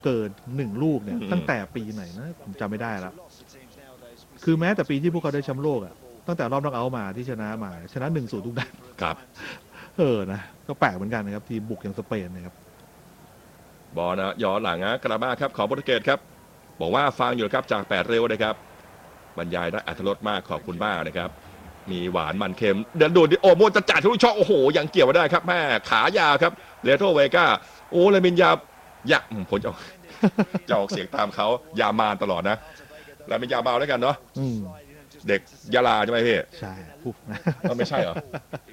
เกิน1ลูกเนี่ยตั้งแต่ปีไหนนะผมจำไม่ได้แล้วคือแม้แต่ปีที่พวกเขาได้แชมป์โลกอ่ะตั้งแต่รอบน็อกเอาท์มาที่ชนะมาชนะ 1-0 ทุกนัดครับนะก็แปลกเหมือนกันนะครับทีมบุกอย่างสเปนนะครับบอลนะย้อนหลังนะกราบ้าครับของโปรตุเกสครับบอกว่าฟังอยู่ครับจาก8เร็วนะครับบรรยายได้อรรถรสมากขอบคุณมากนะครับมีหวานมันเค็มเดินดูดิโอโมจะจ่ายทะลุช่องโอ้โหยังเกี่ยวไม่ได้ครับแม่ขายาวครับเลโทเวก้าโอ้เลยมินยายะผมจะออกเสียงตามเขายามานตลอดนะแล้วมินยาเบาแล้วกันเนาะเด็กยะลาใช่ไหมพี่ใช่ปุ๊บนะไม่ใช่เหรอ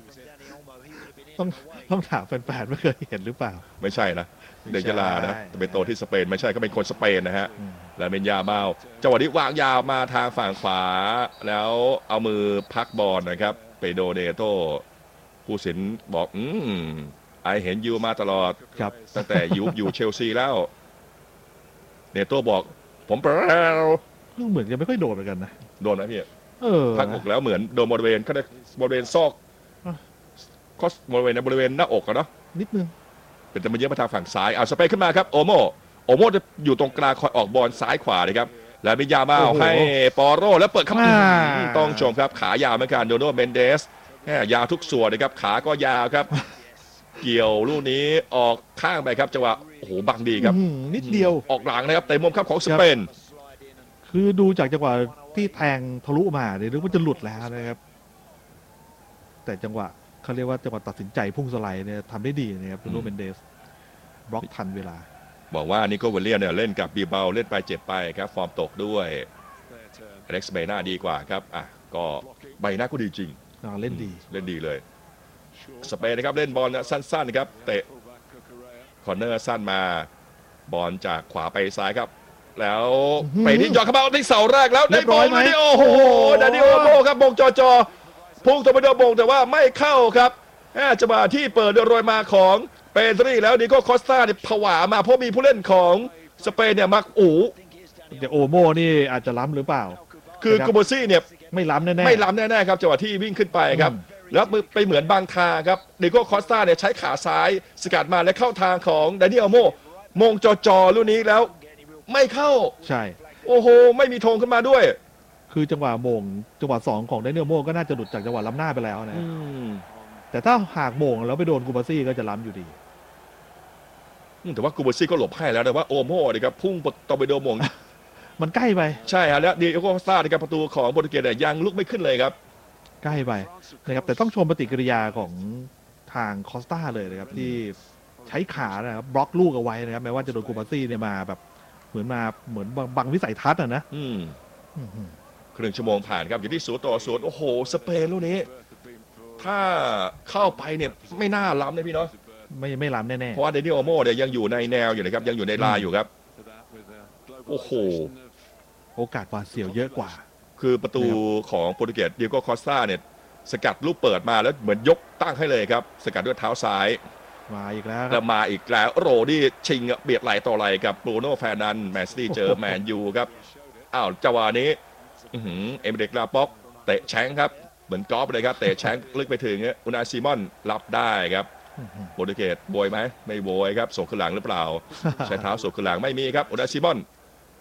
ต้องถามแฟนๆไม่เคยเห็นหรือเปล่าไม่ใช่นะเด็กยะลานะแต่เป็นโตที่สเปนไม่ใช่ก็เป็นคนสเปนนะฮะแล้วเป็นยาเมาจังหวะนี้วางยาวมาทางฝั่งขวาแล้วเอามือพักบอลนะครับไปโดเนโตผู้สินบอกไอเห็นยูมาตลอดครับตั้งแต่อยู่เชลซีแล้วเนโตบอกผมเปล่าเหมือนจะไม่ค่อยโดนเหมือนกันนะโดนนะพี่พักอกแล้วเหมือนโดนบริเวณก็ได้บริเวณซอกก็บริเวณในบริเวณหน้าอกอะเนาะนิดนึงเป็นแต่มันเยอะมาทางฝั่งซ้ายเอาสเปนขึ้นมาครับโอโมจะอยู่ตรงกลางคอยออกบอลซ้ายขวาเลยครับแล้วมียามาให้ปอโรแล้วเปิดเข้ามาต้องชมครับขายาวเหมือนกันโดโนเมนเดสยาวทุกส่วนนะครับขาก็ยาวครับเกี่ยวลูกนี้ออกข้างไปครับจังหวะโอ้โหบังดีครับนิดเดียวออกหลังนะครับเตะมุมครับของสเปนคือดูจากจังหวะที่แทงทะลุมาเนี่ยนึกว่าจะหลุดแล้วนะครับแต่จังหวะเขาเรียกว่าจังหวะตัดสินใจพุ่งสไลด์เนี่ยทำได้ดีนะครับโดโนเมนเดสบล็อกทันเวลาบอกว่านิโคลเวเลียเนี่ยเล่นกับบีเบาเล่นไปเจ็บไปครับฟอร์มตกด้วยอเล็กซ์เบน่าดีกว่าครับก็ใบหน้าก็ดีจริงเล่นดีเลยสเปนนะครับเล่นบอลสั้นๆครับเตะคอร์เนอร์สั้นมาบอลจากขวาไปซ้ายครับแล้วไปที่ยอดเข้ามาที่เสาแรกแล้วได้บอลมาที่โอ้โหดานิโอโมครับบงจอพุ่งตัวไปโดนบงแต่ว่าไม่เข้าครับจังหวะที่เปิดโดยมาของเปตรีแล้วนิโก้คอสตาเนี่ยผวามาเพราะมีผู้เล่นของสเปนเนี่ยมักเดี๋ยวโอโมนี่อาจจะล้ำหรือเปล่าคือกูโบซี่เนี่ยไม่ล้ำแน่ครับจังหวะที่วิ่งขึ้นไปครับแล้วไปเหมือนบางทางครับนิโก้คอสตาเนี่ยใช้ขาซ้ายสกัดมาและเข้าทางของดานิโอโมมงจอลูกนี้แล้วไม่เข้าใช่โอ้โหไม่มีธงขึ้นมาด้วยคือจังหวะมงจังหวะ2ของดานิโอโมก็น่าจะหลุดจากจังหวะล้ำหน้าไปแล้วนะแต่ถ้าหากมงแล้วไปโดนกูโบซี่ก็จะล้ำอยู่ดีแต่ว่ากูโบซี่ก็หลบให้แล้วแต่ว่าโอโม่นะครับพุ่งต่อไปโดนมงมันใกล้ไปใช่ฮะแล้วดิโอโกสตานะครับประตูของโปรตุเกสเนี่ยยังลุกไม่ขึ้นเลยครับใกล้ไปนะครับแต่ต้องชมปฏิกิริยาของทางคอสตาเลยนะครับที่ใช้ขานะครับบล็อกลูกเอาไว้นะครับแม้ว่าจะโดนกูโบซี่เนี่ยมาแบบเหมือนบังวิสัยทัศน์นะครึ่งชั่วโมงผ่านครับอยู่ที่0-0โอ้โหสเปนลูกนี้ถ้าเข้าไปเนี่ยไม่น่าล้ำเลยพี่เนาะไม่ล้ำแน่ๆเพราะว่าเดนิโอโมเนี่ยยังอยู่ในแนวอยู่นะครับยังอยู่ในลายอยู่ครับโอ้โหโอกาสหวาดเสียวเยอะกว่าคือประตูของโปรตุเกสดิโก้คอสตาเนี่ยสกัดลูกเปิดมาแล้วเหมือนยกตั้งให้เลยครับสกัดด้วยเท้าซ้ายมาอีกแล้วโรดี้ชิงเบียดไหลต่อไหลกับบรูโน่แฟร์นันแมนซิตี้เจอแมนยูครับจังหวะนี้เอเมเดกลาป็อกเตะแชงครับเหมือนกอล์ฟเลยครับเตะแชงลึกไปถึงอุนาซิมอนรับได้ครับโปรตุเกสโบยไหมไม่โบยครับส่งขึ้นหลังหรือเปล่าใช้เท้าส่งขึ้นหลังไม่มีครับอุนาซิมอน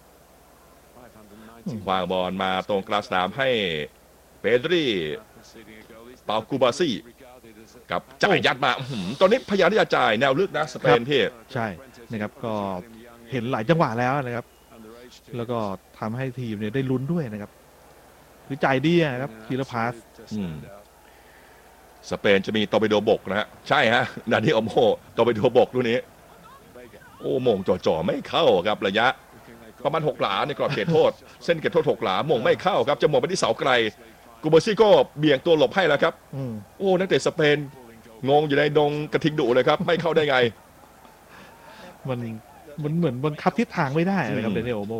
วางบอลมาตรงกลางสนามให้เปดรีเปากูบาซี่กับจ่ายยัดมาตอนนี้พยายามที่จะจ่ายแนวลึกนะสเปนพี่ใช่นะครับก็เห็นหลายจังหวะแล้วนะครับแล้วก็ทำให้ทีมเนี่ยได้ลุ้นด้วยนะครับคือจ่ายดีนะครับทีละพาสสเปนจะมีตอร์ปิโดบกนะฮะใช่ฮะดานิโอโมตอร์ปิโดบกลูกนี้โอ้มงจ่อไม่เข้าครับระยะประมาณ6 หลาในกรอบเขตโทษเส้นเขตโทษ6 หลามงไม่เข้าครับจะมงไปที่เสาไกลกูเบอร์ซี่ก็เบี่ยงตัวหลบให้แล้วครับโอ้นักเตะสเปนงงอยู่ในดงกระทิงดุเลยครับไม่เข้าได้ไงมันเหมือนบังคับทิศทางไม่ได้นะครับเดนิโอโม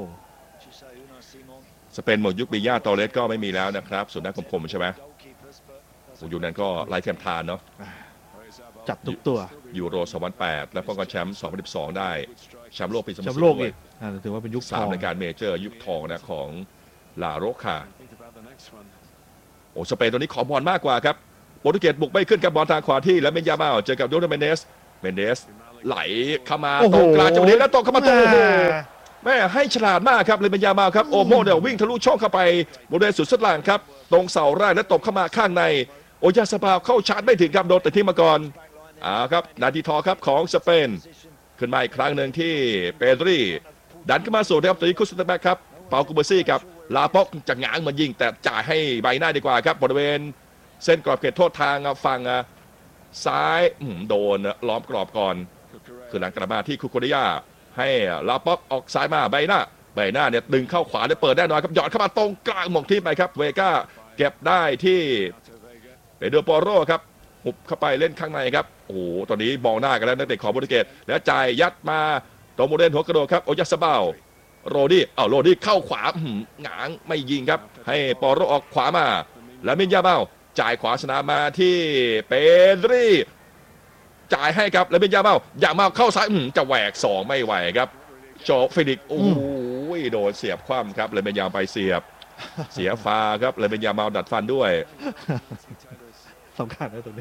สเปนหมดยุคปิยาตอเรสก็ไม่มีแล้วนะครับส่วนนักคมใช่ไหมอยู่นั้นก็ไล่เทียมทานเนาะจับทุกตัวยูโร2008และป้องกันแชมป์2012ได้แชมป์โลกปี2010 อีกถือว่าเป็นยุค 3ในการเมเจอร์ยุคทองนะของลาโรคาโอ้สเปนตัวนี้ขอบอลมากกว่าครับโปรตุเกสบุกไม่ขึ้นกับบอลทางขวาที่แล้วเมนยามาเจอกับโดนเมนเดสไหลเข้ามาโอ้โหตรงกลางจังหวะนี้แล้วตรงเข้ามาตรงโอ้โหอ่าแม่ให้ฉลาดมากครับเลยเป็นยามาครับโอโมเนี่ยวิ่งทะลุช่องเข้าไปบริเวณสุดสันหลังครับตรงเสาแรกและตบเข้ามาข้างในโอยาสบาวเข้าชาร์จไม่ถึงครับโดนแต่ที่มาก่อนครับนาทีทองครับของสเปนขึ้นมาอีกครั้งหนึ่งที่เปดรีดันขึ้นมาสู่นะครับตอนนี้คุสเตอร์แบ็กครับเปากูเบอร์ซี่ครับลาป็อกจะง้างมันยิงแต่จ่ายให้ใบหน้าดีกว่าครับบริเวณเส้นกรอบเขตโทษทางฝั่งซ้ายโดนล้อมกรอบก่อนคือหลังกลับมาที่คุโคเดียให้ลาป็อกออกซ้ายมาใบหน้าเนี่ยดึงเข้าขวาได้เปิดแน่นอนครับหยอดเข้ามาตรงกลางหม่งที่ไปครับเวก้าเก็บได้ที่เปโดรโปโรครับหุบเข้าไปเล่นข้างในครับโอ้โหตอนนี้มองหน้ากันแล้วนักเตะของโปรตุเกสแล้วจ่ายยัดมาตรงโมเดนหัวกระโดดครับโอยาสบาวโรดี้เข้าขวาหงางไม่ยิงครับให้ปอโรออกขวามาแล้วมินยาเบาจ่ายขวาสนามมาที่เปดรีจ่ายให้ครับแล้วมินยาเบเข้าซ้ายจะแหวก2ไม่ไหวครับโจฟิลิกโอ้ยโดนเสียบคว่ำครับเลยเป็นยาวไปเสียฟ้าครับเลยเป็นยาเมาดัดฟันด้วยสำคัญนะตรงนี้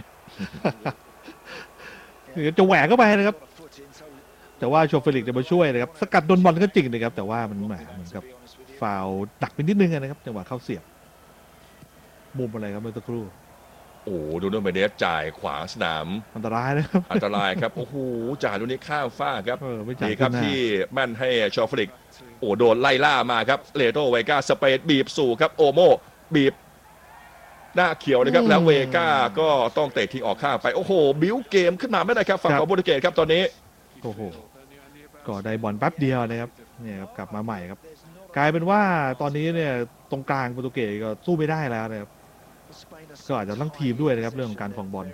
จะแหวกเข้าไปนะครับ แต่ว่าโชเฟลิกจะมาช่วยนะครับสกัดโดนบอลก็จริงนะครับแต่ว่ามันเหมือนกับฟาวล์ดักไปนิดนึงนะครับจังหวะเข้าเสียบมุมอะไรครับเมื่อสักครู่โอ้ดูโนเมเดฟจ่ายขวางสนามอันตรายนะครับอันตรายครับโอ้โหจ่ายลูกนี้ข้ามฟ้าครับไม่จ่ายดีครับขึ้นหน้าที่แม่นให้ชอฟลิกโอ้โดนไล่ล่ามาครับเลโตเวก้าสเปดบีบสู่ครับโอโมบีบหน้าเขียวนะครับแล้วเวก้าก็ต้องเตะที่ออกข้างไปโอ้โหบิ้วเกมขึ้นมาไม่ได้ครับฝั่งของโปรตุเกสครับตอนนี้โอ้โหก็ได้บอลแป๊บเดียวนะครับเนี่ยครับกลับมาใหม่ครับกลายเป็นว่าตอนนี้เนี่ยตรงกลางโปรตุเกสก็สู้ไม่ได้แล้วนะครับก็อาจจะต้องทีมด้วยนะครับเรื่องของการครองบอล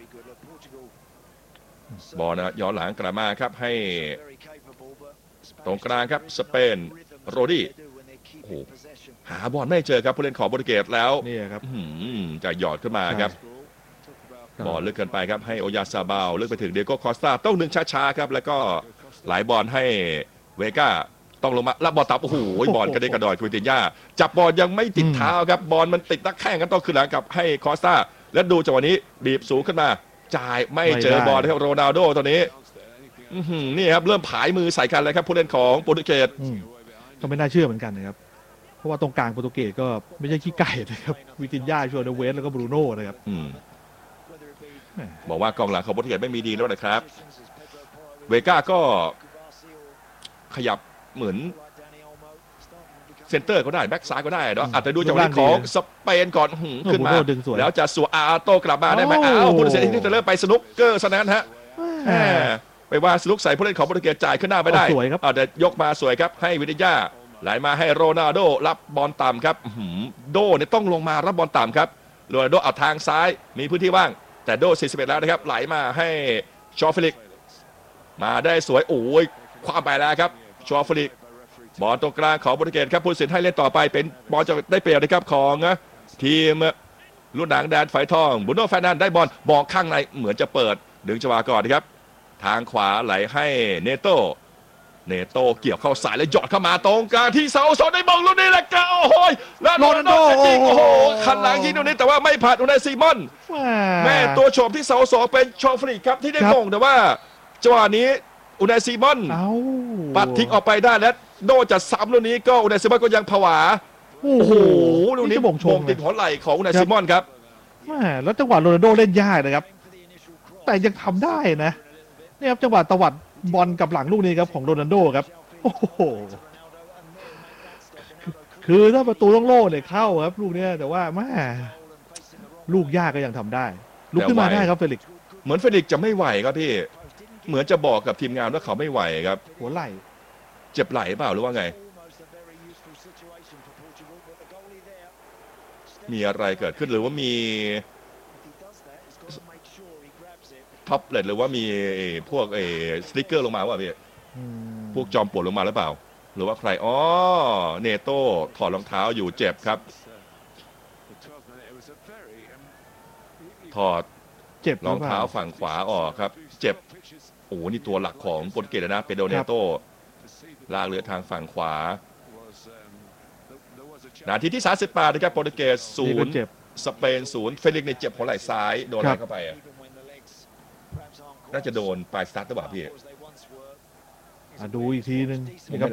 บอลนะย้อนหลังกลับมาครับให้ตรงกลางครับสเปนโรดี้โอ้โหหาบอลไม่เจอครับผู้เล่นของโปรตุเกสแล้วนี่ครับจะหยอดขึ้นมาครับบอลลึกเกินไปครับให้โอยาซาบาวลึกไปถึงเดโก้คอสตาต้องดึงช้าๆครับแล้วก็ไหลบอลให้เวก้าต้องลงมารับบอลตับโอ้โหบอลกระเด็นกระดอยคุยตินย่าจับบอลยังไม่ติดเท้าครับบอลมันติดนักแข้งกันต้องขึ้นหลังกับให้คอสตาแล้วดูจังหวะนี้บีบสูงขึ้นมาจ่ายไม่เจอบอลนะครับโรนัลโดตอนนี้นี่ครับเริ่มผายมือใส่กันเลยครับผู้เล่นของโปรตุเกสก็ไม่น่าเชื่อเหมือนกันนะครับเพราะว่าตรงกลางโปรตุเกสก็ไม่ใช่ขี้ไก่นะครับวิตินญ่าชัวร์เวสแล้วก็บรูโน่นะครับบอกว่ากองหลังของโปรตุเกสไม่มีดีแล้วนะครับเวก้าก็ขยับเหมือนเซนเตอร์ก็ได้แบ็กซ้ายก็ได้เนาะอาจจะดูจังหวะของสเปนก่อนขึ้นมาแล้วจะสัวอาโตกลับมาได้ไหมโปรตุเกสที่จะเริ่มไปสนุกเกอร์ซะนั้นฮะไปว่าสนุกใส่ผู้เล่นของโปรตุเกสจ่ายขึ้นหน้าไม่ได้เดี๋ยวยกมาสวยครับให้วินิญ่าไหลมาให้โรนัลโดรับบอลต่ำครับโดเนี่ยต้องลงมารับบอลต่ำครับโรนัลโดเอาทางซ้ายมีพื้นที่ว่างแต่โด41แล้วนะครับไหลมาให้ชอฟลิกมาได้สวยโอ้ยคว้าไปแล้วครับชอฟลิกบอลตรงกลางของโปรตุเกสครับผู้ตัดสินให้เล่นต่อไปเป็นบอลจะได้เปรียบนะครับของทีมรุ่นหนังแดนไฟทองบุโน่แฟร์นันได้บอลบอกข้างในเหมือนจะเปิดดึงจังหวะก่อนนะครับทางขวาไหลให้เนโต้เกี่ยวเข้าสายแล้วหยอดเข้ามาตรงกลางที่เสาสองได้บอลลูกนี้แหละครับโอ้โหแล้วโรนัลโดยิงโอ้โหขันหลังยิงตรงนี้แต่ว่าไม่ผ่านอุนายซีมอนแม่ตัวโฉบที่เสาสองเป็นชอฟริกครับที่ได้มงแต่ว่าจังหวะนี้อุนายซีมอนปัดทิ้งออกไปได้แล้วโดจะซ้ำลูกนี้ก็อุนายซีมอนก็ยังผวาโอ้โหลูกนี้มงติดหัวไหล่ของอุนายซีมอนครับแล้วจังหวะโรนัลโดเล่นยากนะครับแต่ยังทำได้นะนี่ครับจังหวะตวัดบอลกับหลังลูกนี้ครับของโรนัลโดครับโอ้โหคือถ้าประตูโล่งๆเนี่ยเข้าครับลูกนี้แต่ว่าแม่ลูกยากก็ยังทำได้ลุกขึ้นมาได้ครับเฟลิกซ์เหมือนเฟลิกซ์จะไม่ไหวครับพี่เหมือนจะบอกกับทีมงานว่าเขาไม่ไหวครับหัวไหล่เจ็บไหล่เปล่าหรือว่าไงมีอะไรเกิดขึ้นหรือว่ามีท็อปเลตหรือว่ามีพวกสติ๊กเกอร์ลงมาว่าพี่พวกจอมปลวกลงมาหรือเปล่าหรือว่าใครอ๋อเนโต้ถอดรองเท้าอยู่เจ็บครับถอดเจ็บรองเท้าฝั่งขวาออกครับเจ็บโอ้นี่ตัวหลักของโปรตุเกสนะเปโดรเนโต้ลากเรือทางฝั่งขวานาทีที่38นะครับโปรตุเกส0สเปน0เฟลิกซ์ในเจ็บหัวไหล่ซ้ายโดนอะไรเข้าไปน่าจะโดนปลายสตาร์ทหรือเปล่าพี่ดูอีกทีนึงนะครับ